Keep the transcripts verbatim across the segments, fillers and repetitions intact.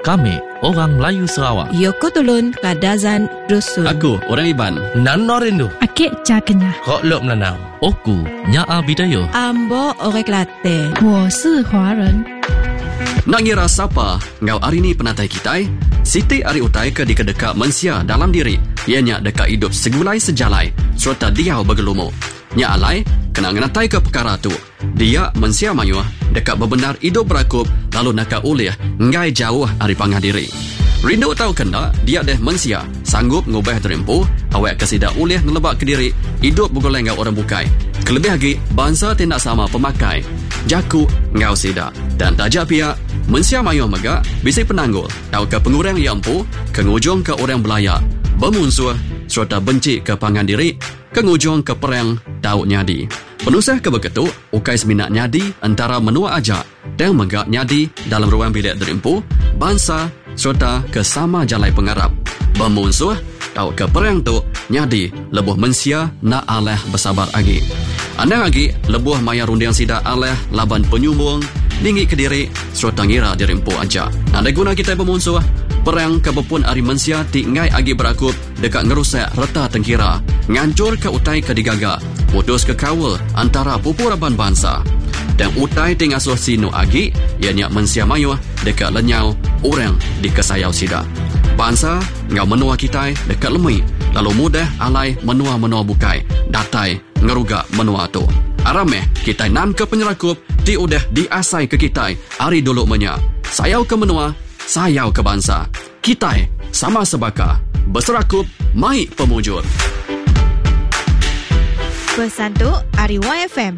Kami orang Melayu Sarawak. Yoko Tulun Kadazan Dusun. Aku orang Iban. Nano Rindu. Akik Cakenya. Kok Lok Melanau. Oku Nyaa Bidayo. Ambo Orang Kelate. 我是华人。 Nak ngira siapa ngau hari ni penatai kitai? Siti ari utai ke di kedeka mensia dalam diri. Ianya dekat hidup segulai sejalai serta diau bergelumu. Nya alai kena ngenatai ke perkara tu. Dia mensia mayuh dekat bebenar hidup berakup lalu nakak ulih ngai jauh ari pangah diri. Rindu tahu kena dia deh mensia sanggup ngubah terimpu awak kesida ulih ngelebak ke diri hidup bergoleng ngau orang bukai. Kelebih lagi bangsa tindak sama pemakai. Jaku ngau sida dan tajak pihak mensia mayuh megak bisik penanggul tahu ke pengurang yang empu kengujung ke orang belaya bermusuh serta benci ke pangan diri kengujung ke perang tahu nyadi. Penusah ke begitu ukai seminat nyadi antara menua ajak dan megak nyadi dalam ruang bilik derimpu bangsa serta ke sama jalai pengarap. Bermusuh tahu ke perang tu nyadi lebuh mensia nak aleh bersabar lagi. Anda lagi lebuh maya rundiang sida aleh laban penyumbung dinggi ke diri serta ngira dirimpu aja. Nada guna kita bermusuh perang kebepun ari mensia ti ngai agi berakup dekat ngerusak reta tengkira ngancur ke utai ke digaga putus ke kawal antara pupuraban bangsa dan utai ti ngasuh sinu agi ianya mensia mayuh dekat lenyau orang di kesayau sida. Bangsa ngau menua kita dekat lemui lalu mudah alai menua-menua bukai datai ngerugak menua tu. Arameh kita nan ke penyerakup ti udah diasai ke kita ari dulu menya. Sayau ke menua, sayau ke bangsa. Kita sama sebaka berserakup mai pemujur. Pesan tu Ari Y F M.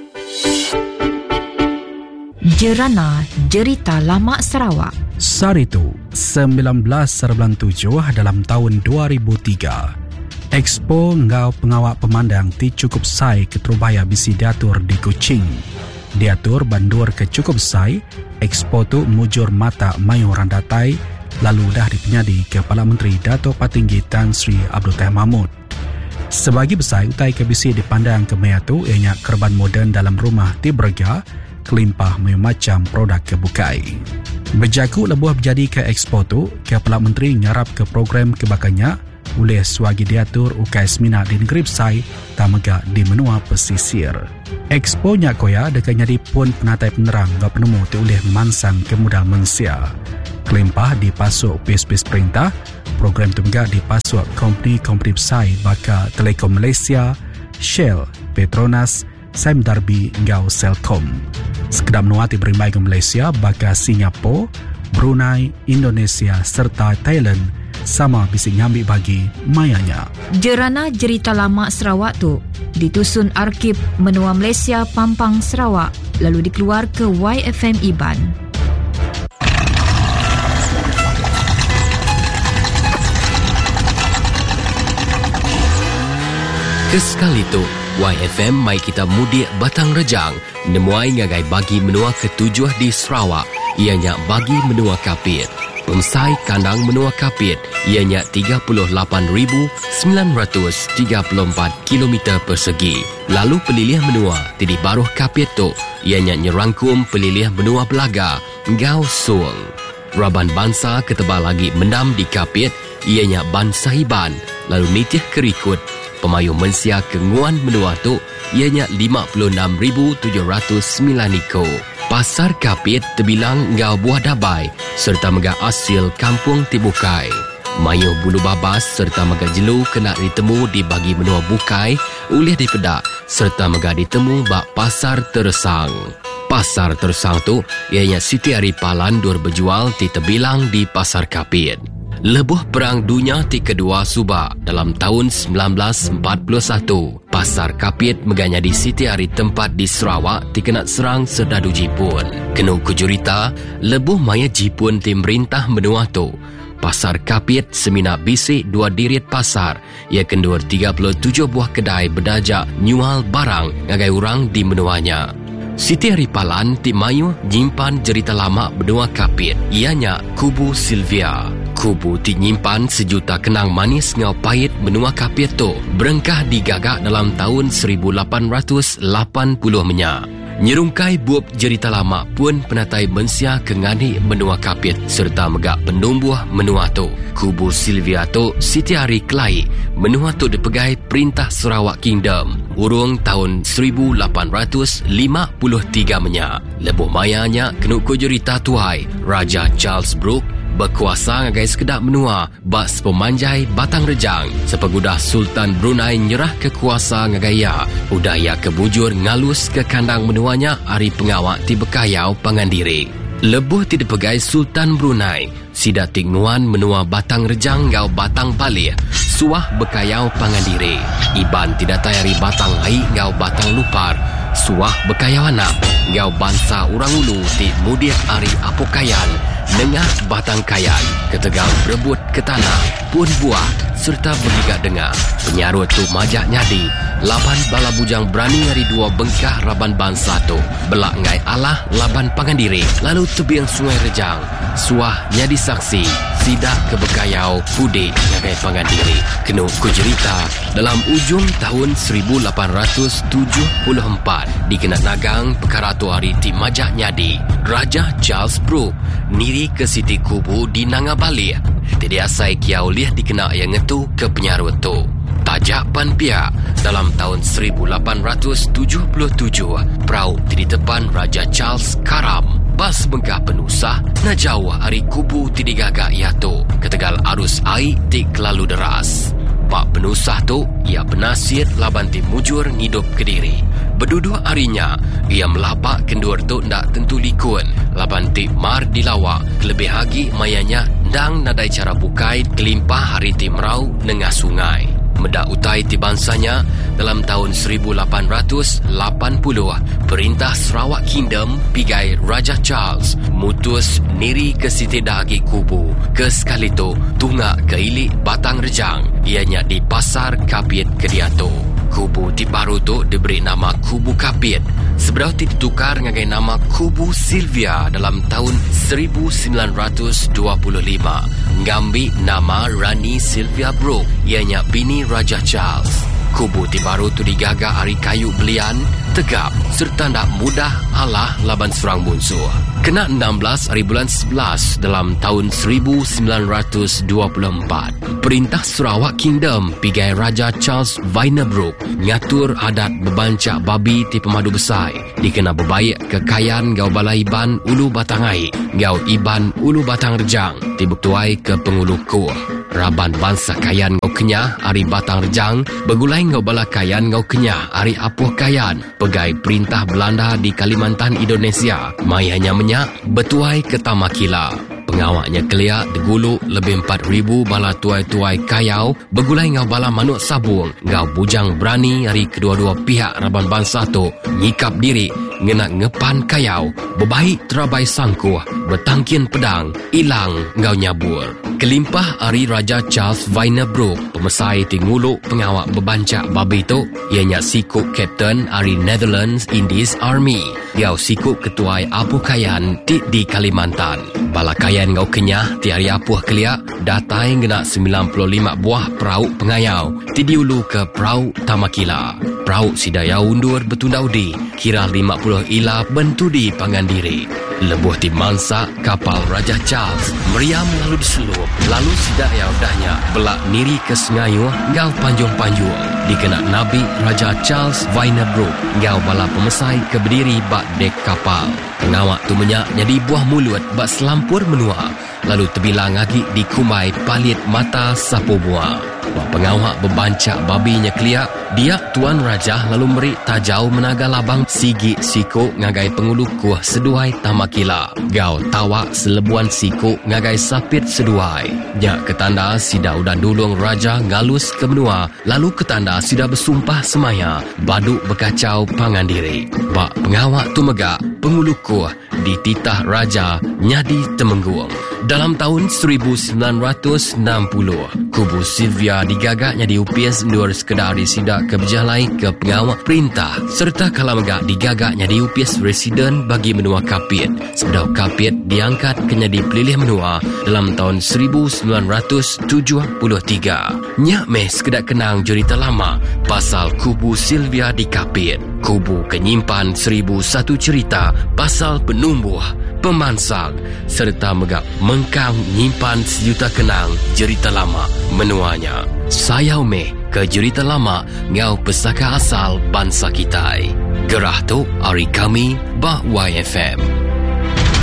Jerana Jerita Lama Sarawak. Saritu sembilan belas sembilan puluh tujuh dalam tahun dua ribu tiga. Expo Ngau Pengawak Pemandang ti cukup sai ke Terubaya bisi diatur di Kuching. Diatur bandur ke cukup sai, Expo tu mujur mata mayu randatai lalu dah dipenyadi Kepala Menteri Dato' Patinggi Tan Sri Abdul Tahir Mahmud. Sebagi besar utai ke bisi dipandang ke maya tu ianya kerban moden dalam rumah ti berga kelimpah mayu macam produk kebukai. Berjaku lebuh berjadi ke Expo tu, Kepala Menteri ngarap ke program kebakannya oleh suagi diatur ukai semina di negeri Besai tamega di menua pesisir. Expo Nyak Koya dekat nyadi pun penatai penerang gak penemu ti oleh mansang kemudah mensia. Kelimpah dipasuk pes-pes perintah, program tu mega dipasuk kompeni-kompeni Besai baka Telekom Malaysia, Shell, Petronas, Sime Darby ngau Selcom. Sekedar menua ti berimbai ke Malaysia baka Singapura, Brunei, Indonesia serta Thailand sama bisa nyambi bagi mayanya. Jerana Jerita Lama Sarawak tu ditusun Arkib Menua Malaysia Pampang Sarawak lalu dikeluar ke Y F M Iban. Kesekali tu Y F M mai kita mudik Batang Rejang nemuai ngagai bagi menua ketujuh di Sarawak ianya bagi menua Kapit. Pemsai kandang menua Kapit ianya tiga puluh lapan ribu sembilan ratus tiga puluh empat kilometer persegi. Lalu pelilih menua di Baruh Kapit tu ianya nyerangkum pelilih menua Belaga Ngau Suang. Raban bangsa ketebal lagi menam di Kapit ianya Ban Sahiban lalu nitih kerikut pemayu mensia kenguan menua tu ianya lima puluh enam ribu tujuh ratus sembilan iko. Pasar Kapit terbilang ngau buah dabai serta mega asil kampung Tibukai. Mayuh bulu babas serta mega jelu kena ditemu di bagi menua Bukai oleh dipedak serta mega ditemu bak Pasar Tersang. Pasar Tersang tu ianya Siti Ari Palan dur berjual ti terbilang di Pasar Kapit. Lebuh Perang Dunia ti kedua subak dalam tahun sembilan belas empat puluh satu. Pasar Kapit meganya di Siti Ari tempat di Sarawak ti kena serang serdadu Jepun. Kena kujurita, lebuh maya Jepun ti merintah menua tu. Pasar Kapit semina bisik dua dirit pasar. Ia kendur tiga puluh tujuh buah kedai berdajak nyual barang ngagai orang di menuanya. Siti Ari Palan ti mayu nyimpan cerita lama benua Kapit. Ianya Kubu Sylvia. Kubu ti nyimpan sejuta kenang manis ngau pahit benua Kapit tu berengkah digagak dalam tahun seribu lapan ratus lapan puluh menya. Nyerungkai buap cerita lama pun penatai mensia kengani menua kapit serta megak penumbuh menua tu. Kubu Sylvia tu Siti Ari Kelai menua tu dipegai Perintah Sarawak Kingdom urung tahun seribu lapan ratus lima puluh tiga menya. Lebuh mayanya kenuk ku cerita tuai Raja Charles Brooke berkuasa ngagai sekedap menua bas pemanjai Batang Rejang sepegudah Sultan Brunei nyerah kekuasa ngagaya udaya kebujur ngalus ke kandang menuanya hari pengawak ti bekayau Pangandiri. Lebuh ti dipegai Sultan Brunei sida tingnuan menua Batang Rejang ngau Batang Balih suah bekayau Pangandiri. Iban tidak tayari Batang Hai ngau Batang Lupar suah bekayau anak ngau bangsa Urang Ulu ti mudir ari Apokayan Nengah Batang Kayan, ketegang berebut ke tanah, pun buah, serta bergigat dengar. Penyarut tu majak nyadi, laban bala bujang berani hari dua bengkah raban bangsa tu. Belak ngai Allah laban Pangandiri, lalu tebiang Sungai Rejang. Suah nyadi saksi, sidak ke bekayau Pudik ngagai Pangandiri. Kenu ku cerita, dalam ujung tahun seribu lapan ratus tujuh puluh empat, dikena nagang perkara tu hari ti majak nyadi. Raja Charles Brooke niri ke Siti Kubu di Nangabali. Tidak asai kiau liah dikena yang ngetu ke penyarut tu. Tajak pan pihak dalam tahun seribu lapan ratus tujuh puluh tujuh, perahu di depan Raja Charles Karam. Bas bengkah penusah na jauh hari Kubu ti digagak ia tu. Ketegal arus air ti kelalu deras. Pak penusah tu ia penasir laban ti mujur ngidup Kediri. Berduduk harinya, ia melapak kendur tu ndak tentu likun. Laban ti mar dilawak, lebih lagi mayanya dang nadai cara bukai kelimpah hari ti merau nengah sungai. Medak utai ti bansanya, dalam tahun seribu lapan ratus lapan puluh, Perintah Sarawak Kingdom pigai Raja Charles mutus niri ke Siti Dagi Kubu. Ke sekali tu, tunggak ke ilik Batang Rejang, ianya di Pasar Kapit Kediatu. Kubu ti baru tu diberi nama Kubu Kapit. Seberau ti ditukar ngagai nama Kubu Sylvia dalam tahun seribu sembilan ratus dua puluh lima. Ngambil nama Rani Sylvia Brooke, ianya bini Raja Charles. Kubu ti baru tu digagak hari kayu belian, tegap serta tak mudah alah laban serang bunsuh. Kena enam belas hari bulan sebelas dalam tahun seribu sembilan ratus dua puluh empat. Perintah Sarawak Kingdom pigai Raja Charles Vainer Brooke ngatur adat bebancak babi ti Pemadu Besai. Dikena berbaik kekayaan gau balai Iban Ulu Batangai, gau Iban Ulu Batang Rejang, tibuk tuai ke Pengulu Kuh. Raban bangsa kayan ngau kenyah hari Batang Rejang, begulai ngau bala kayan ngau kenyah hari Apuh Kayan, pegai Perintah Belanda di Kalimantan Indonesia. Mai hanya menyak betuai ke Tamakila. Pengawaknya keliak degulu lebih empat ribu bala tuai-tuai kayau, begulai ngau bala manuk sabung, ngau bujang berani hari kedua-dua pihak raban bangsa tu nyikap diri ngena ngepan kayau, bebaik terabai sangkuh, bertangkin pedang, ilang ngau nyabur. Kelimpah hari Raja Charles Vainer Brooke, pemesai tinguluk pengawak bebancak babi tu, ianya sikuk Kapten hari Netherlands Indies Army. Yau sikuk ketuai Apuh Kayan ti di Kalimantan. Bala kayan ngau kenyah ti hari Apuh keliak, datai ngena sembilan puluh lima buah perahu pengayau, ti diulu ke perahu Tamakila. Perahu sidaya undur betundaudi, kira lima puluh ila bentudi Pangandiri. Lebuh ti mansa kapal Raja Charles meriam lalu diselup, lalu sidaya udahnya belak niri ke Sengayu ngau panjung-panjung. Dikena Nabi Raja Charles Vainer Brooke ngau bala pemesai ke berdiri bak dek kapal. Pengawak tu menyak jadi buah mulut bak selampur menua, lalu terbilang lagi di kumai palit mata sapu buah. Bak pengawak bebancak babinya keliak, dia Tuan Raja lalu meri tajau menaga labang sigi sikuk ngagai Pengulu Kuh seduai Tamakila. Gau tawak selebuan sikuk ngagai sapit seduai. Nyak ketanda sida udan dulung Raja ngalus ke menua, lalu ketanda sida bersumpah semaya baduk berkacau Pangandiri. Bak pengawak tu megak Pengulu Kuh dititah Raja nyadi Temenggung. Dalam tahun seribu sembilan ratus enam puluh, Kubu Sylvia digagaknya diupis nur sekedar disidak ke berjalai ke pengawak perintah, serta kalamegak digagaknya diupis residen bagi menua Kapit. Sebedau Kapit diangkat kenya dipilih menua dalam tahun seribu sembilan ratus tujuh puluh tiga. Nyak meh sekedar kenang cerita lama pasal Kubu Sylvia di Kapit. Kubu Kenyimpan Seribu Satu Cerita pasal penumbuh, pemansal serta megap mengkang nyimpan sejuta kenang cerita lama menuanya. Sayau meh ke cerita lama ngau pesaka asal bangsa kita. Gerah tu hari kami bah Y F M.